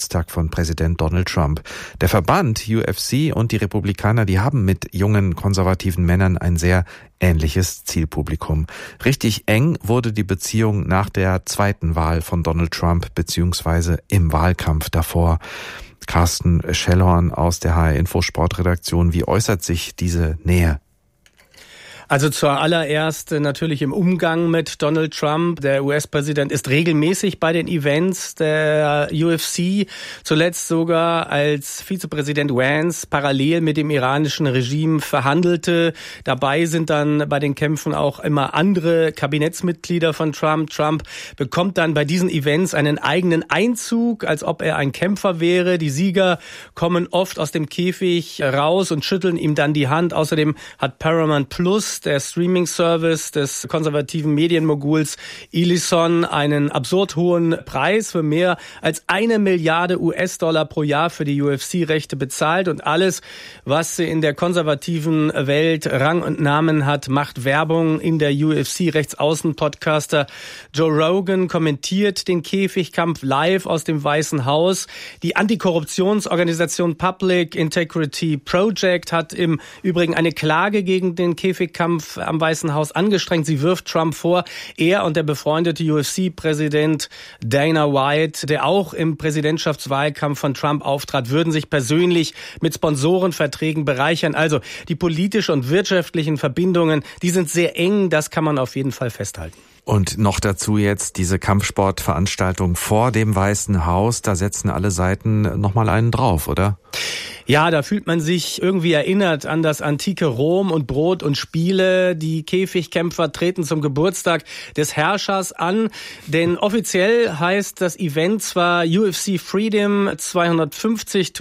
Geburtstag von Präsident Donald Trump. Der Verband UFC und die Republikaner, die haben mit jungen konservativen Männern ein sehr ähnliches Zielpublikum. Richtig eng wurde die Beziehung nach der zweiten Wahl von Donald Trump beziehungsweise im Wahlkampf davor. Carsten Schellhorn aus der HR Info Sportredaktion. Wie äußert sich diese Nähe? Also zuallererst natürlich im Umgang mit Donald Trump. Der US-Präsident ist regelmäßig bei den Events der UFC, zuletzt sogar als Vizepräsident Vance parallel mit dem iranischen Regime verhandelte. Dabei sind dann bei den Kämpfen auch immer andere Kabinettsmitglieder von Trump. Trump bekommt dann bei diesen Events einen eigenen Einzug, als ob er ein Kämpfer wäre. Die Sieger kommen oft aus dem Käfig raus und schütteln ihm dann die Hand. Außerdem hat Paramount Plus, der Streaming-Service des konservativen Medienmoguls Ellison, einen absurd hohen Preis für mehr als 1 Milliarde US-Dollar pro Jahr für die UFC-Rechte bezahlt. Und alles, was in der konservativen Welt Rang und Namen hat, macht Werbung in der UFC. Rechtsaußen-Podcaster Joe Rogan kommentiert den Käfigkampf live aus dem Weißen Haus. Die Antikorruptionsorganisation Public Integrity Project hat im Übrigen eine Klage gegen den Käfigkampf am Weißen Haus angestrengt. Sie wirft Trump vor, er und der befreundete UFC-Präsident Dana White, der auch im Präsidentschaftswahlkampf von Trump auftrat, würden sich persönlich mit Sponsorenverträgen bereichern. Also die politischen und wirtschaftlichen Verbindungen, die sind sehr eng, das kann man auf jeden Fall festhalten. Und noch dazu jetzt diese Kampfsportveranstaltung vor dem Weißen Haus, da setzen alle Seiten nochmal einen drauf, oder? Ja, da fühlt man sich irgendwie erinnert an das antike Rom und Brot und Spiele. Die Käfigkämpfer treten zum Geburtstag des Herrschers an, denn offiziell heißt das Event zwar UFC Freedom 250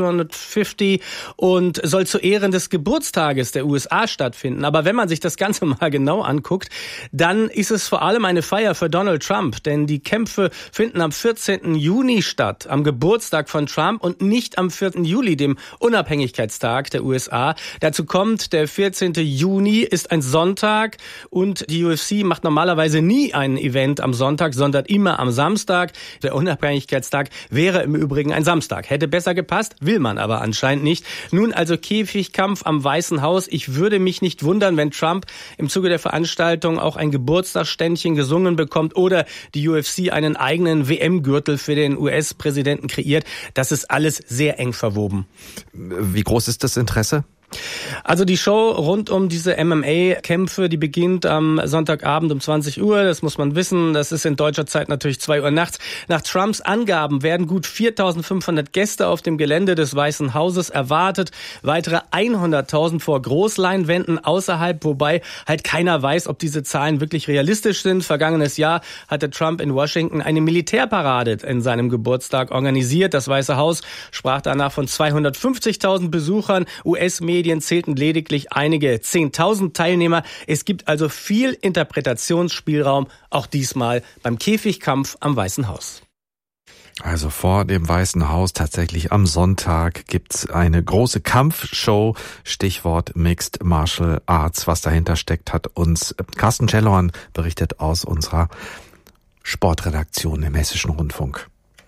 und soll zu Ehren des Geburtstages der USA stattfinden. Aber wenn man sich das Ganze mal genau anguckt, dann ist es vor allem eine Feier für Donald Trump, denn die Kämpfe finden am 14. Juni statt, am Geburtstag von Trump und nicht am 4. Juli, dem Unabhängigkeitstag der USA. Dazu kommt, der 14. Juni ist ein Sonntag und die UFC macht normalerweise nie ein Event am Sonntag, sondern immer am Samstag. Der Unabhängigkeitstag wäre im Übrigen ein Samstag. Hätte besser gepasst, will man aber anscheinend nicht. Nun also Käfigkampf am Weißen Haus. Ich würde mich nicht wundern, wenn Trump im Zuge der Veranstaltung auch ein Geburtstagsständchen gesungen bekommt oder die UFC einen eigenen WM-Gürtel für den US-Präsidenten kreiert. Das ist alles sehr eng verwoben. Wie groß ist das Interesse? Also die Show rund um diese MMA-Kämpfe, die beginnt am Sonntagabend um 20 Uhr. Das muss man wissen. Das ist in deutscher Zeit natürlich 2 Uhr nachts. Nach Trumps Angaben werden gut 4.500 Gäste auf dem Gelände des Weißen Hauses erwartet. Weitere 100.000 vor Großleinwänden außerhalb, wobei halt keiner weiß, ob diese Zahlen wirklich realistisch sind. Vergangenes Jahr hatte Trump in Washington eine Militärparade in seinem Geburtstag organisiert. Das Weiße Haus sprach danach von 250.000 Besuchern. US-Medien zählten lediglich einige 10.000 Teilnehmer. Es gibt also viel Interpretationsspielraum, auch diesmal beim Käfigkampf am Weißen Haus. Also vor dem Weißen Haus tatsächlich am Sonntag gibt's eine große Kampfshow, Stichwort Mixed Martial Arts. Was dahinter steckt, hat uns Carsten Schellhorn berichtet aus unserer Sportredaktion im Hessischen Rundfunk.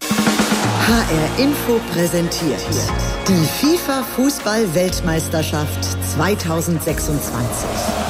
HR Info präsentiert die FIFA-Fußball-Weltmeisterschaft 2026.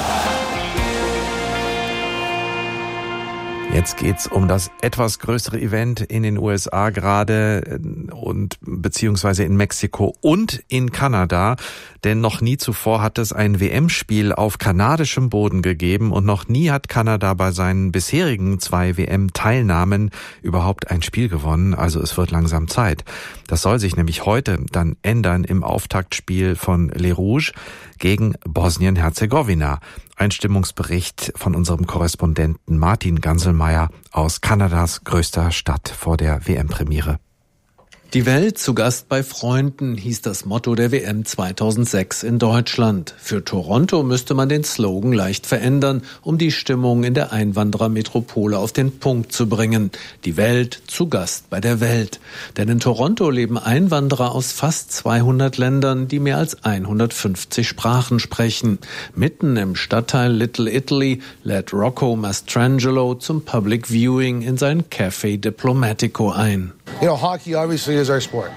Jetzt geht's um das etwas größere Event in den USA gerade und beziehungsweise in Mexiko und in Kanada, denn noch nie zuvor hat es ein WM-Spiel auf kanadischem Boden gegeben und noch nie hat Kanada bei seinen bisherigen 2 WM-Teilnahmen überhaupt ein Spiel gewonnen, also es wird langsam Zeit. Das soll sich nämlich heute dann ändern im Auftaktspiel von Les Rouges gegen Bosnien-Herzegowina. Einstimmungsbericht von unserem Korrespondenten Martin Ganselmeier aus Kanadas größter Stadt vor der WM-Premiere. Die Welt zu Gast bei Freunden hieß das Motto der WM 2006 in Deutschland. Für Toronto müsste man den Slogan leicht verändern, um die Stimmung in der Einwanderermetropole auf den Punkt zu bringen. Die Welt zu Gast bei der Welt. Denn in Toronto leben Einwanderer aus fast 200 Ländern, die mehr als 150 Sprachen sprechen. Mitten im Stadtteil Little Italy lädt Rocco Mastrangelo zum Public Viewing in sein Café Diplomatico ein. You know, hockey obviously is our sport.